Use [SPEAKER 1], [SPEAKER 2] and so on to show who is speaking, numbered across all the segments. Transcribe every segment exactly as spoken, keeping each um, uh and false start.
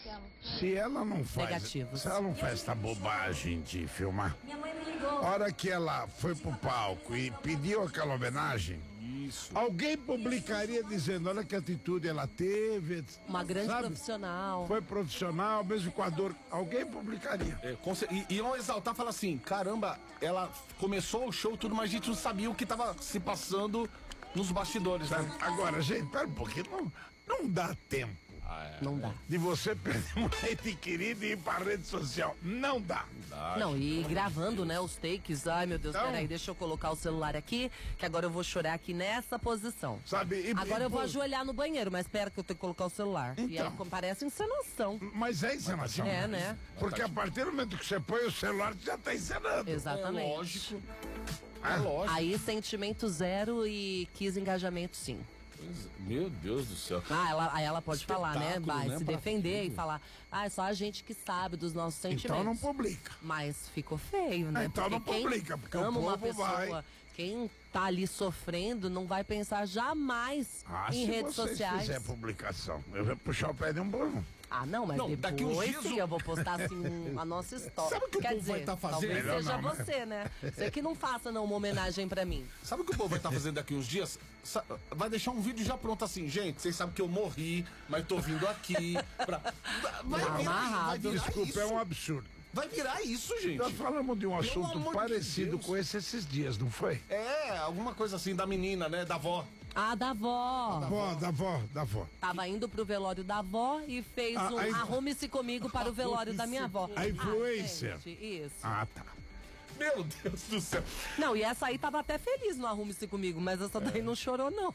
[SPEAKER 1] Se ela não faz,
[SPEAKER 2] Negativos.
[SPEAKER 1] se ela não faz essa bobagem de filmar, a hora que ela foi pro palco e pediu aquela homenagem,
[SPEAKER 3] Isso.
[SPEAKER 1] alguém publicaria dizendo, olha que atitude ela teve.
[SPEAKER 2] Uma grande
[SPEAKER 1] sabe?
[SPEAKER 2] profissional.
[SPEAKER 1] Foi profissional, mesmo com a dor. Alguém publicaria.
[SPEAKER 3] É, com cer- e iam exaltar, falar assim, caramba, ela começou o show, tudo, mas a gente não sabia o que tava se passando nos bastidores, né?
[SPEAKER 1] Agora, gente, pera um pouquinho, não, não dá tempo
[SPEAKER 2] Não dá.
[SPEAKER 1] de você perder um ente querido e ir pra rede social. Não dá.
[SPEAKER 2] Não, e gravando, né, os takes. Ai, meu Deus,
[SPEAKER 1] Então-
[SPEAKER 2] peraí, deixa eu colocar o celular aqui, que agora eu vou chorar aqui nessa posição.
[SPEAKER 1] Sabe? E-
[SPEAKER 2] Agora
[SPEAKER 1] e,
[SPEAKER 2] eu vou
[SPEAKER 1] pô,
[SPEAKER 2] ajoelhar no banheiro, mas espera que eu tenho que colocar o celular. E
[SPEAKER 1] Então.
[SPEAKER 2] aí parece encenação.
[SPEAKER 1] Mas é encenação.
[SPEAKER 2] É, né?
[SPEAKER 1] Porque a partir do momento que você põe o celular, você já tá encenando.
[SPEAKER 2] Exatamente.
[SPEAKER 3] É lógico.
[SPEAKER 1] Ah,
[SPEAKER 3] É lógico.
[SPEAKER 2] Aí sentimento zero e quis engajamento sim.
[SPEAKER 3] Pois é. Meu Deus do céu.
[SPEAKER 2] Ah, ela, aí ela pode falar, né?
[SPEAKER 3] Espetáculo,
[SPEAKER 2] Vai
[SPEAKER 3] né,
[SPEAKER 2] se
[SPEAKER 3] pra
[SPEAKER 2] defender
[SPEAKER 3] tudo.
[SPEAKER 2] e falar, ah, é só a gente que sabe dos nossos sentimentos.
[SPEAKER 1] Então não publica.
[SPEAKER 2] Mas ficou feio, né?
[SPEAKER 1] Ah, então não
[SPEAKER 2] quem
[SPEAKER 1] publica, porque o
[SPEAKER 2] ama uma
[SPEAKER 1] povo
[SPEAKER 2] pessoa,
[SPEAKER 1] vai.
[SPEAKER 2] quem tá ali sofrendo, não vai pensar jamais
[SPEAKER 1] Ah,
[SPEAKER 2] em
[SPEAKER 1] se
[SPEAKER 2] redes
[SPEAKER 1] vocês
[SPEAKER 2] sociais.
[SPEAKER 1] fizer publicação, eu vou puxar o pé de um burro.
[SPEAKER 2] Ah, não, mas
[SPEAKER 3] Não,
[SPEAKER 2] depois
[SPEAKER 3] daqui uns dias
[SPEAKER 2] sim,
[SPEAKER 3] o-
[SPEAKER 2] eu vou postar assim um- a nossa história.
[SPEAKER 3] Sabe o que o
[SPEAKER 2] Quer
[SPEAKER 3] povo
[SPEAKER 2] dizer,
[SPEAKER 3] vai tá fazendo?
[SPEAKER 2] Talvez
[SPEAKER 1] Melhor
[SPEAKER 2] seja
[SPEAKER 1] não, né?
[SPEAKER 2] você, né? Você que não faça não uma homenagem pra mim.
[SPEAKER 3] Sabe o que o povo vai estar fazendo daqui uns dias? Sa- Vai deixar um vídeo já pronto assim, gente, vocês sabem que eu morri, mas tô vindo aqui pra... Vai
[SPEAKER 2] Não,
[SPEAKER 3] virar,
[SPEAKER 2] amarrado.
[SPEAKER 3] vai virar
[SPEAKER 1] Desculpa,
[SPEAKER 3] isso.
[SPEAKER 1] é um absurdo.
[SPEAKER 3] Vai virar isso, gente.
[SPEAKER 1] Nós falamos de um
[SPEAKER 3] Pelo
[SPEAKER 1] assunto
[SPEAKER 3] amor de
[SPEAKER 1] parecido
[SPEAKER 3] Deus.
[SPEAKER 1] com esse esses dias, não foi?
[SPEAKER 3] É, alguma coisa assim da menina, né, da avó.
[SPEAKER 2] Ah, da avó.
[SPEAKER 1] Da avó, da avó, da avó.
[SPEAKER 2] Tava indo pro velório da avó e fez
[SPEAKER 1] Ah,
[SPEAKER 2] um
[SPEAKER 1] aí-
[SPEAKER 2] arrume-se comigo para o velório da minha avó.
[SPEAKER 1] A influencer.
[SPEAKER 2] Ah, gente, isso.
[SPEAKER 1] Ah, tá.
[SPEAKER 3] Meu Deus do céu.
[SPEAKER 2] Não, e essa aí tava até feliz no arrume-se comigo, mas essa daí não chorou, não.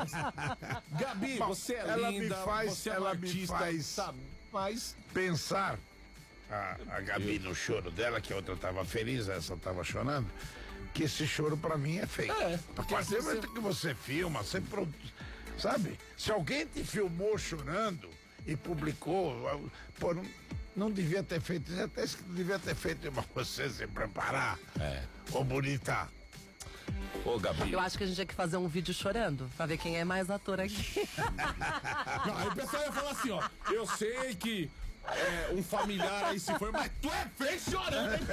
[SPEAKER 3] Gabi,
[SPEAKER 1] Bom,
[SPEAKER 3] você é
[SPEAKER 1] ela me
[SPEAKER 3] linda,
[SPEAKER 1] faz-
[SPEAKER 3] você é
[SPEAKER 1] ela
[SPEAKER 3] uma
[SPEAKER 1] me
[SPEAKER 3] artista,
[SPEAKER 1] faz-
[SPEAKER 3] sabe? Mas
[SPEAKER 1] Pensar a, a Gabi no choro dela, que a outra tava feliz, essa tava chorando, que esse choro pra mim é feio.
[SPEAKER 3] É,
[SPEAKER 1] a partir do momento que você filma, você produ... sabe? Se alguém te filmou chorando e publicou, pô, não, não devia ter feito isso, até isso que devia ter feito pra você se preparar.
[SPEAKER 3] É.
[SPEAKER 1] Ô, bonita.
[SPEAKER 3] Ô, Gabi.
[SPEAKER 2] Eu acho que a gente tinha que fazer um vídeo chorando, pra ver quem é mais ator aqui.
[SPEAKER 3] Não, aí o pessoal ia falar assim, ó. Eu sei que é, um familiar aí se foi, mas tu é feio chorando. hein?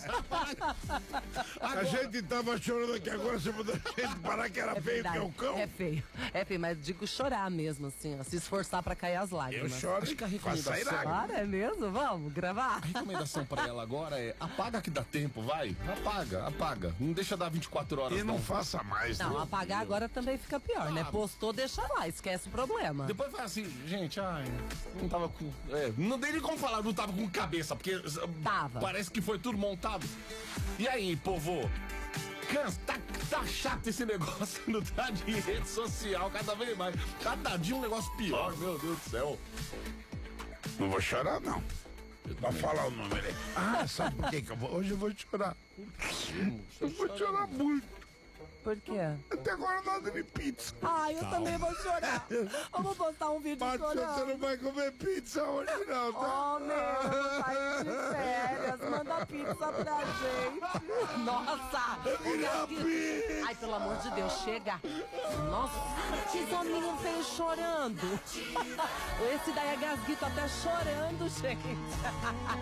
[SPEAKER 1] A
[SPEAKER 3] Agora,
[SPEAKER 1] gente tava chorando aqui agora, você mandou a gente parar que era
[SPEAKER 2] É
[SPEAKER 1] feio que
[SPEAKER 2] verdade.
[SPEAKER 1] é o cão.
[SPEAKER 2] É feio. É feio, mas digo chorar mesmo, assim, ó, se esforçar pra cair as
[SPEAKER 1] Eu
[SPEAKER 2] lágrimas.
[SPEAKER 1] choro
[SPEAKER 3] Acho que a
[SPEAKER 1] e faço sair
[SPEAKER 3] recomendação-
[SPEAKER 1] lágrimas.
[SPEAKER 2] Para, é mesmo? Vamos gravar?
[SPEAKER 3] a recomendação pra ela agora é apaga que dá tempo, vai. Apaga, apaga. Não deixa dar vinte e quatro horas,
[SPEAKER 1] E não
[SPEAKER 3] não.
[SPEAKER 1] faça mais,
[SPEAKER 2] Não,
[SPEAKER 1] né?
[SPEAKER 2] apagar agora também fica pior, né?
[SPEAKER 3] Ah.
[SPEAKER 2] Postou, deixa lá, esquece o problema.
[SPEAKER 3] Depois vai assim, gente, ai, não tava com. É, não dei nem como falar, não tava com cabeça, porque
[SPEAKER 2] Tava.
[SPEAKER 3] parece que foi tudo montado. E aí, povo? Cansa, tá, tá chato esse negócio, não tá de rede social, cada vez mais. Cada dia um negócio pior, meu Deus do céu.
[SPEAKER 1] Não vou chorar, não. Pra falar o número aí. Ah, sabe por que que eu vou? Hoje eu vou chorar. Eu vou chorar muito.
[SPEAKER 2] Por quê?
[SPEAKER 1] Até agora nada de pizza.
[SPEAKER 2] Ah, eu também vou chorar. Vamos postar um vídeo
[SPEAKER 1] Márcio, você
[SPEAKER 2] chorando.
[SPEAKER 1] não vai comer pizza hoje, não, tá?
[SPEAKER 2] Oh, meu, eu vou sair de férias. Manda pizza pra gente. Nossa! o Gasguito- Ai, pelo amor de Deus, chega. Nossa, que homem feio chorando. Esse daí é Gasguito até chorando, gente.